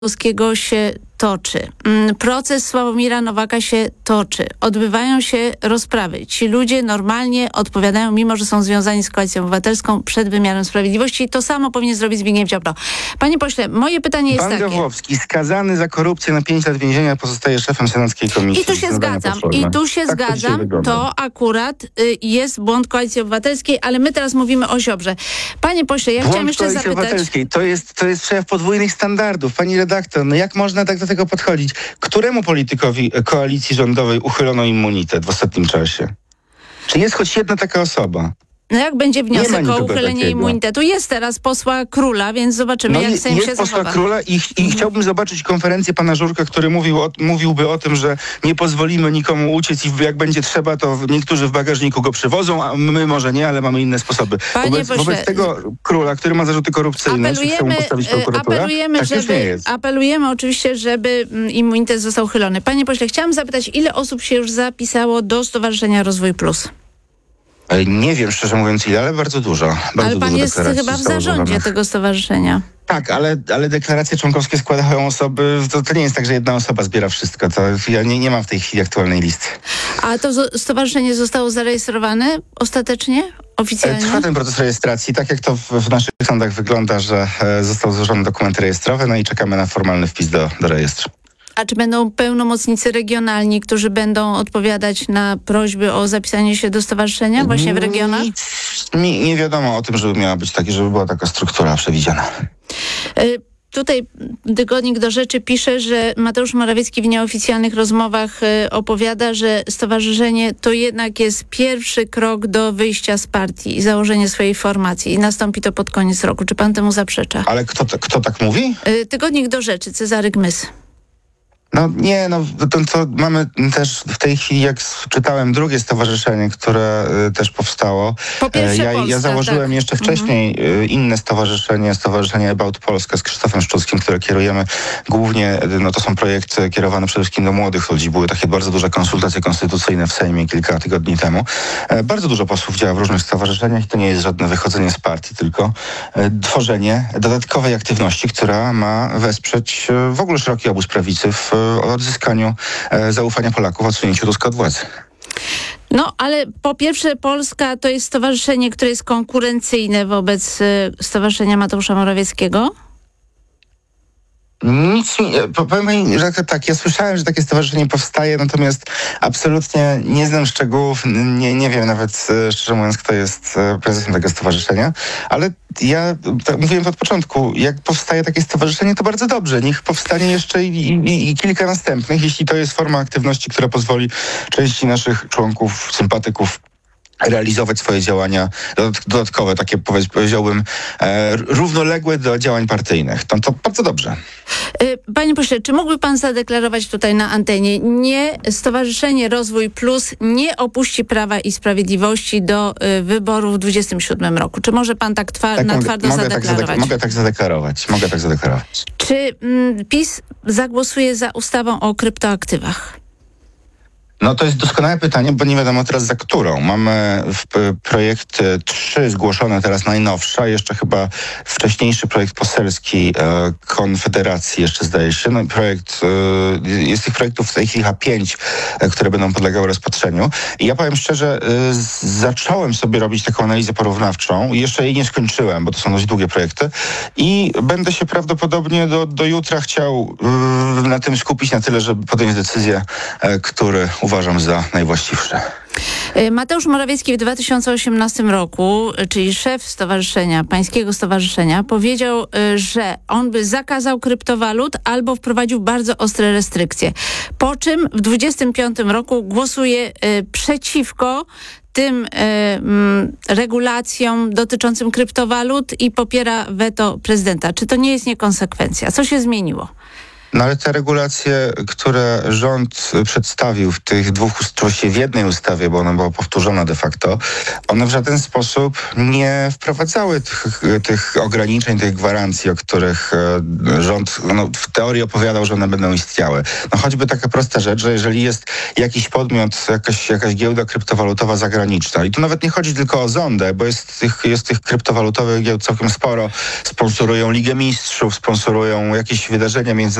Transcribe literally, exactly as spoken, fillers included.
Polskiego się toczy. Proces Sławomira Nowaka się toczy. Odbywają się rozprawy. Ci ludzie normalnie odpowiadają, mimo że są związani z Koalicją Obywatelską, przed wymiarem sprawiedliwości. To samo powinien zrobić Zbigniew Ziobro. Panie pośle, moje pytanie jest Pan takie. Gawłowski, skazany za korupcję na pięć lat więzienia, pozostaje szefem Senackiej Komisji. I tu się zgadzam. I tu się tak zgadzam. To, to akurat y, jest błąd Koalicji Obywatelskiej, ale my teraz mówimy o Ziobrze. Panie pośle, ja błąd chciałam jeszcze Koalicji zapytać. Obywatelskiej. To jest, to jest przejaw podwójnych standardów. Pani redaktor, no jak można tak do tego podchodzić? Któremu politykowi koalicji rządowej uchylono immunitet w ostatnim czasie? Czy jest choć jedna taka osoba? No jak będzie wniosek o uchylenie takiego. immunitetu? Jest teraz posła Króla, więc zobaczymy, No jak jest, Sejm jest się posła zachowa. Króla i, i mhm. chciałbym zobaczyć konferencję pana Żurka, który mówił o, mówiłby o tym, że nie pozwolimy nikomu uciec i jak będzie trzeba, to niektórzy w bagażniku go przywożą, a my może nie, ale mamy inne sposoby. Wobec, pośle, wobec tego Króla, który ma zarzuty korupcyjne, czy chce mu postawić prokuratura, apelujemy, tak żeby, już nie jest. apelujemy oczywiście, żeby immunitet został uchylony. Panie pośle, chciałam zapytać, ile osób się już zapisało do Stowarzyszenia Rozwój Plus? Nie wiem, szczerze mówiąc ile, ale bardzo dużo. Bardzo ale pan dużo jest chyba w zarządzie złożonych. tego stowarzyszenia. Tak, ale, ale deklaracje członkowskie składają osoby, to, to nie jest tak, że jedna osoba zbiera wszystko. To ja nie, nie mam w tej chwili aktualnej listy. A to zo- stowarzyszenie zostało zarejestrowane ostatecznie? Oficjalnie? Trwa ten proces rejestracji. Tak jak to w, w naszych sądach wygląda, że e, został złożony dokument rejestrowy, no i czekamy na formalny wpis do, do rejestru. A czy będą pełnomocnicy regionalni, którzy będą odpowiadać na prośby o zapisanie się do stowarzyszenia właśnie w regionach? Nic, nie, nie wiadomo o tym, żeby miała być taki, żeby była taka struktura przewidziana. Y- Tutaj Tygodnik do Rzeczy pisze, że Mateusz Morawiecki w nieoficjalnych rozmowach y, opowiada, że stowarzyszenie to jednak jest pierwszy krok do wyjścia z partii i założenie swojej formacji i nastąpi to pod koniec roku. Czy pan temu zaprzecza? Ale kto, kto tak mówi? Y, Tygodnik do Rzeczy, Cezary Gmys. No nie, no to, to mamy też w tej chwili, jak czytałem drugie stowarzyszenie, które y, też powstało. Po pierwsze ja, Polska, ja założyłem tak. jeszcze wcześniej y, inne stowarzyszenie, stowarzyszenie About Polska z Krzysztofem Szczuckim, które kierujemy głównie, no to są projekty kierowane przede wszystkim do młodych ludzi. Były takie bardzo duże konsultacje konstytucyjne w Sejmie kilka tygodni temu. E, bardzo dużo posłów działa w różnych stowarzyszeniach i to nie jest żadne wychodzenie z partii, tylko e, tworzenie dodatkowej aktywności, która ma wesprzeć e, w ogóle szeroki obóz prawicy w o odzyskaniu e, zaufania Polaków, odsunięciu Tuska od władzy. No, ale po pierwsze Polska to jest stowarzyszenie, które jest konkurencyjne wobec y, Stowarzyszenia Mateusza Morawieckiego? Nic mi, powiem pani, że tak, ja słyszałem, że takie stowarzyszenie powstaje, natomiast absolutnie nie znam szczegółów, nie, nie wiem nawet, szczerze mówiąc, kto jest prezesem tego stowarzyszenia, ale ja tak mówiłem od początku, jak powstaje takie stowarzyszenie, to bardzo dobrze, niech powstanie jeszcze i, i, i kilka następnych, jeśli to jest forma aktywności, która pozwoli części naszych członków, sympatyków realizować swoje działania dodatkowe, takie powiedziałbym e, równoległe do działań partyjnych. To, to bardzo dobrze. Panie pośle, czy mógłby pan zadeklarować tutaj na antenie, nie Stowarzyszenie Rozwój Plus nie opuści Prawa i Sprawiedliwości do y, wyborów w dwudziestym siódmym roku? Czy może pan tak, twa- tak na mogę, twardo mogę zadeklarować? Tak zadek- mogę tak zadeklarować. Mogę tak zadeklarować. Czy mm, PiS zagłosuje za ustawą o kryptoaktywach? No to jest doskonałe pytanie, bo nie wiadomo teraz za którą. Mamy w p- projekty trzy zgłoszone, teraz najnowsza, jeszcze chyba wcześniejszy projekt poselski e, Konfederacji jeszcze zdaje się. No, projekt, e, jest tych projektów w tej chwili chyba pięć, e, które będą podlegały rozpatrzeniu. I ja powiem szczerze, e, z, zacząłem sobie robić taką analizę porównawczą. Jeszcze jej nie skończyłem, bo to są dość długie projekty. I będę się prawdopodobnie do, do jutra chciał e, na tym skupić na tyle, żeby podjąć decyzję, e, który uważam za najwłaściwszy. Mateusz Morawiecki w dwa tysiące osiemnastym roku, czyli szef stowarzyszenia, pańskiego stowarzyszenia, powiedział, że on by zakazał kryptowalut albo wprowadził bardzo ostre restrykcje. Po czym w dwudziestym piątym roku głosuje y, przeciwko tym y, y, regulacjom dotyczącym kryptowalut i popiera weto prezydenta. Czy to nie jest niekonsekwencja? Co się zmieniło? No ale te regulacje, które rząd przedstawił w tych dwóch, właściwie w jednej ustawie, bo ona była powtórzona de facto, one w żaden sposób nie wprowadzały tych, tych ograniczeń, tych gwarancji, o których e, rząd no, w teorii opowiadał, że one będą istniały. No choćby taka prosta rzecz, że jeżeli jest jakiś podmiot, jakaś, jakaś giełda kryptowalutowa zagraniczna, i tu nawet nie chodzi tylko o Zondę, bo jest tych, jest tych kryptowalutowych giełd całkiem sporo, sponsorują Ligę Mistrzów, sponsorują jakieś wydarzenia międzynarodowe,